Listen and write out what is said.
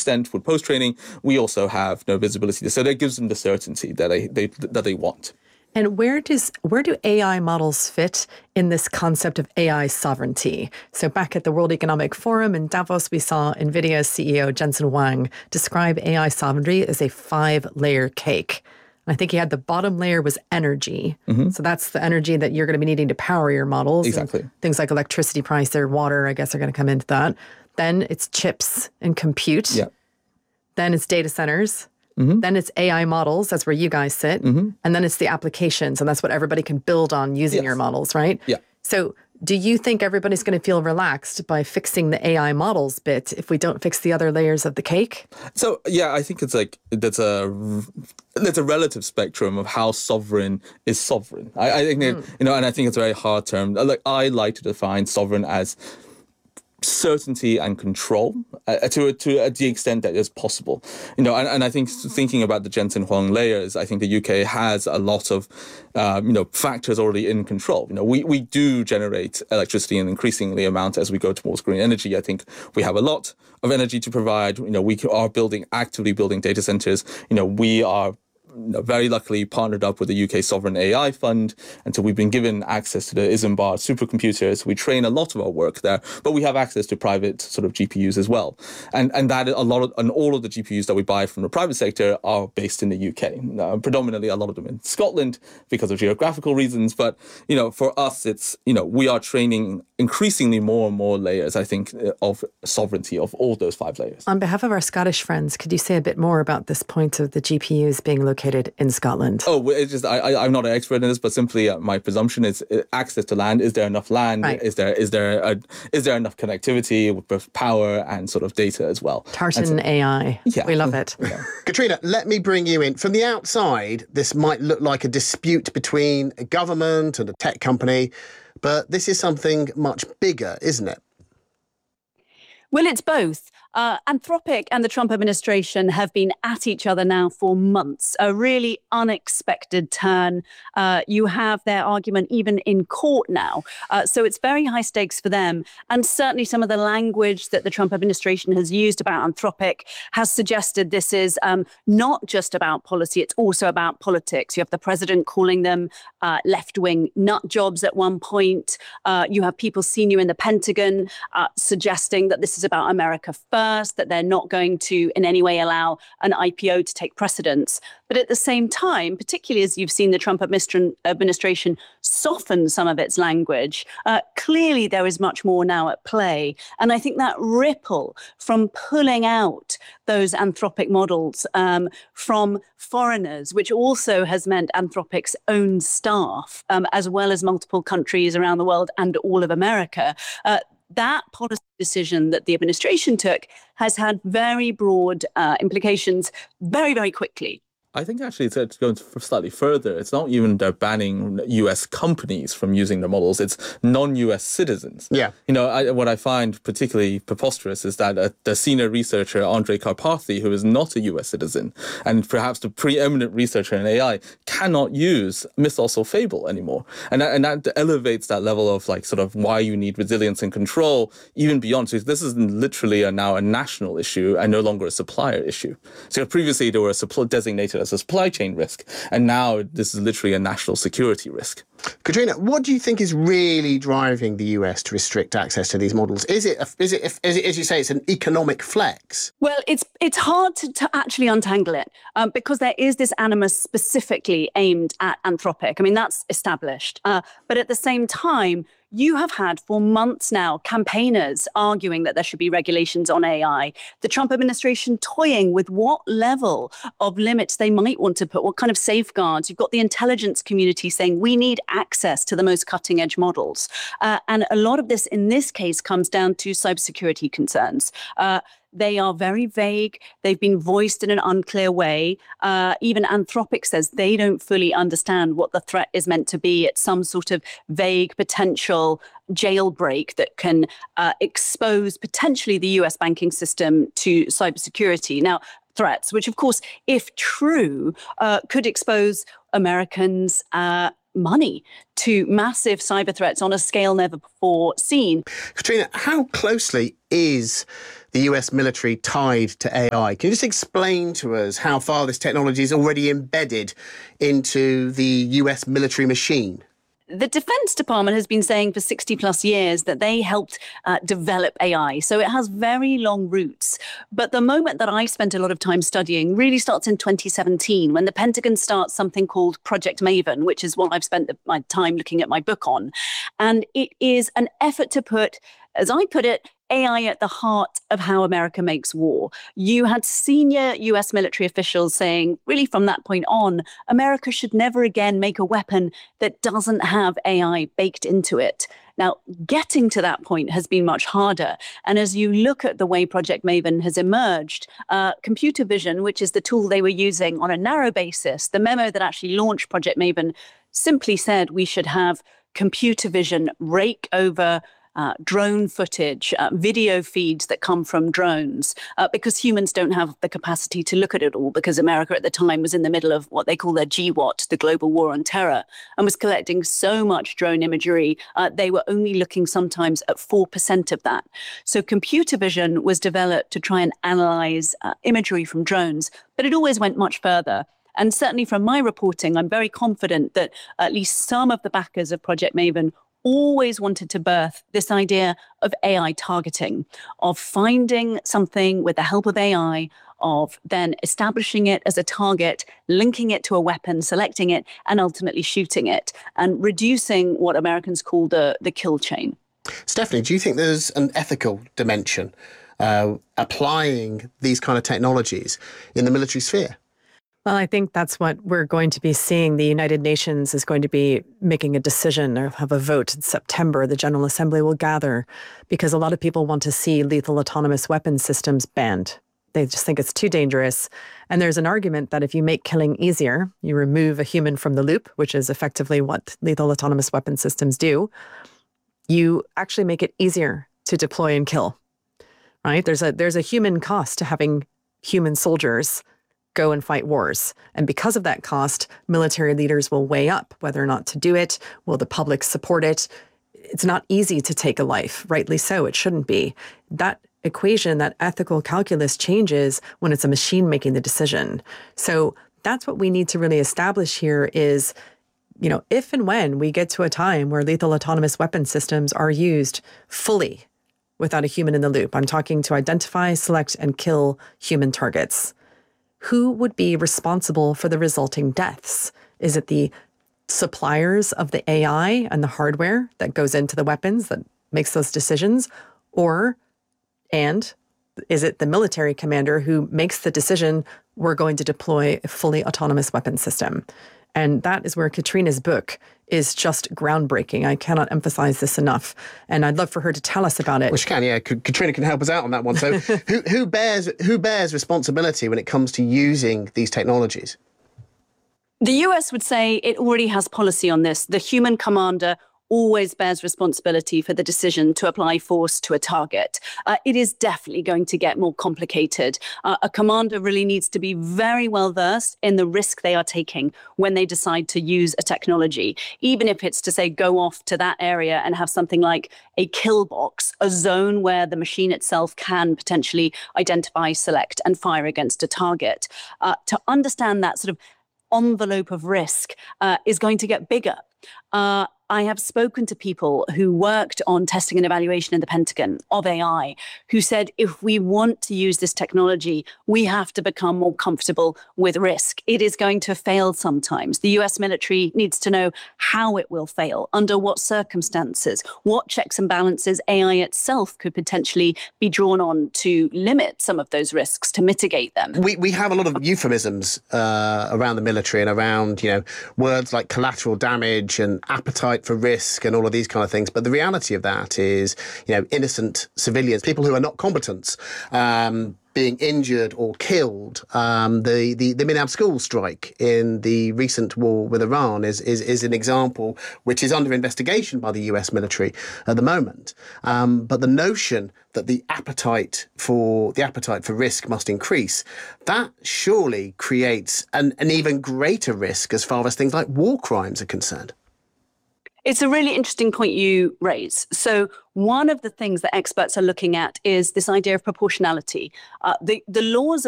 extent with post-training, we also have no visibility. So that gives them the certainty that they want. And where do AI models fit in this concept of AI sovereignty? So back at the World Economic Forum in Davos, we saw NVIDIA CEO Jensen Huang describe AI sovereignty as a 5-layer cake. I think he had the bottom layer was energy. So that's the energy that you're going to be needing to power your models. Exactly. And things like electricity price or water, I guess, are going to come into that. Then it's chips and compute. Yeah. Then it's data centers. Then it's AI models. That's where you guys sit. And then it's the applications. And that's what everybody can build on using your models, right? Yeah. So do you think everybody's going to feel relaxed by fixing the AI models bit if we don't fix the other layers of the cake? So, yeah, I think it's like that's a relative spectrum of how sovereign is sovereign. I think, and I think it's a very hard term. Like, I like to define sovereign as certainty and control to the extent that is possible, and I think thinking about the Jensen Huang layers, I think the UK has a lot of factors already in control. We do generate electricity in increasingly amount as we go towards green energy. I think we have a lot of energy to provide. We are actively building data centers. We are very luckily partnered up with the UK Sovereign AI Fund, and so we've been given access to the Isambard supercomputers. We train a lot of our work there, but we have access to private sort of GPUs as well, and that all of the GPUs that we buy from the private sector are based in the UK. Predominantly, a lot of them in Scotland because of geographical reasons. But for us, it's we are training increasingly more and more layers, I think, of sovereignty of all those 5 layers. On behalf of our Scottish friends, could you say a bit more about this point of the GPUs being located in Scotland? Oh, it's just I'm not an expert in this, but simply my presumption is access to land. Is there enough land? Right. Is there enough connectivity with both power and sort of data as well? Tartan AI. Yeah. We love it. Yeah. Katrina, let me bring you in. From the outside, this might look like a dispute between a government and a tech company, but this is something much bigger, isn't it? Well, it's both. Anthropic and the Trump administration have been at each other now for months, a really unexpected turn. You have their argument even in court now. So it's very high stakes for them. And certainly some of the language that the Trump administration has used about Anthropic has suggested this is not just about policy, it's also about politics. You have the president calling them left-wing nut jobs at one point. You have people senior in the Pentagon suggesting that this is about America first, that they're not going to in any way allow an IPO to take precedence. But at the same time, particularly as you've seen the Trump administration soften some of its language, clearly there is much more now at play. And I think that ripple from pulling out those Anthropic models from foreigners, which also has meant Anthropic's own staff, as well as multiple countries around the world and all of America, that policy decision that the administration took has had very broad implications very, very quickly. I think actually it's going slightly further. It's not even they're banning US companies from using the models. It's non-US citizens. Yeah. What I find particularly preposterous is that the senior researcher, Andrej Karpathy, who is not a US citizen, and perhaps the preeminent researcher in AI, cannot use Mythos or Fable anymore. And that elevates that level of like sort of why you need resilience and control even beyond. So this is literally now a national issue and no longer a supplier issue. So previously there were designated as a supply chain risk, and now this is literally a national security risk. Katrina, what do you think is really driving the US to restrict access to these models? Is it as you say, it's an economic flex? Well, it's hard to actually untangle it because there is this animus specifically aimed at Anthropic. I mean, that's established. But at the same time, you have had for months now campaigners arguing that there should be regulations on AI, the Trump administration toying with what level of limits they might want to put, what kind of safeguards. You've got the intelligence community saying we need access to the most cutting edge models. And a lot of this in this case comes down to cybersecurity concerns. They are very vague. They've been voiced in an unclear way. Even Anthropic says they don't fully understand what the threat is meant to be. It's some sort of vague potential jailbreak that can expose potentially the US banking system to cybersecurity. Now, threats, which of course, if true, could expose Americans' money to massive cyber threats on a scale never before seen. Katrina, how closely is the US military tied to AI. Can you just explain to us how far this technology is already embedded into the US military machine? The Defense Department has been saying for 60 plus years that they helped develop AI. So it has very long roots. But the moment that I spent a lot of time studying really starts in 2017, when the Pentagon starts something called Project Maven, which is what I've spent my time looking at my book on. And it is an effort to put, as I put it, AI at the heart of how America makes war. You had senior US military officials saying, really from that point on, America should never again make a weapon that doesn't have AI baked into it. Now, getting to that point has been much harder. And as you look at the way Project Maven has emerged, computer vision, which is the tool they were using on a narrow basis, the memo that actually launched Project Maven simply said we should have computer vision rake over drone footage, video feeds that come from drones, because humans don't have the capacity to look at it all, because America at the time was in the middle of what they call their GWOT, the Global War on Terror, and was collecting so much drone imagery, they were only looking sometimes at 4% of that. So computer vision was developed to try and analyze imagery from drones, but it always went much further. And certainly from my reporting, I'm very confident that at least some of the backers of Project Maven always wanted to birth this idea of AI targeting, of finding something with the help of AI, of then establishing it as a target, linking it to a weapon, selecting it, and ultimately shooting it, and reducing what Americans call the kill chain. Stephanie, do you think there's an ethical dimension applying these kind of technologies in the military sphere? Well, I think that's what we're going to be seeing. The United Nations is going to be making a decision or have a vote in September. The General Assembly will gather because a lot of people want to see lethal autonomous weapon systems banned. They just think it's too dangerous. And there's an argument that if you make killing easier, you remove a human from the loop, which is effectively what lethal autonomous weapon systems do, you actually make it easier to deploy and kill, right? There's a human cost to having human soldiers go and fight wars. And because of that cost, military leaders will weigh up whether or not to do it. Will the public support it? It's not easy to take a life, rightly so. It shouldn't be. That equation, that ethical calculus changes when it's a machine making the decision. So that's what we need to really establish here is, if and when we get to a time where lethal autonomous weapon systems are used fully without a human in the loop, I'm talking to identify, select, and kill human targets. Who would be responsible for the resulting deaths? Is it the suppliers of the AI and the hardware that goes into the weapons that makes those decisions? And is it the military commander who makes the decision, we're going to deploy a fully autonomous weapon system? And that is where Katrina's book is just groundbreaking. I cannot emphasize this enough. And I'd love for her to tell us about it. Well, she can, yeah. Katrina can help us out on that one. So who bears responsibility when it comes to using these technologies? The US would say it already has policy on this. The human commander always bears responsibility for the decision to apply force to a target. It is definitely going to get more complicated. A commander really needs to be very well versed in the risk they are taking when they decide to use a technology, even if it's to say go off to that area and have something like a kill box, a zone where the machine itself can potentially identify, select, and fire against a target. To understand that sort of envelope of risk is going to get bigger. I have spoken to people who worked on testing and evaluation in the Pentagon of AI, who said, if we want to use this technology, we have to become more comfortable with risk. It is going to fail sometimes. The US military needs to know how it will fail, under what circumstances, what checks and balances AI itself could potentially be drawn on to limit some of those risks, to mitigate them. We have a lot of euphemisms around the military and around, words like collateral damage and appetite for risk and all of these kind of things. But the reality of that is, innocent civilians, people who are not combatants, being injured or killed. The Minab school strike in the recent war with Iran is an example which is under investigation by the US military at the moment. But the notion that the appetite for risk must increase, that surely creates an even greater risk as far as things like war crimes are concerned. It's a really interesting point you raise. So one of the things that experts are looking at is this idea of proportionality. The laws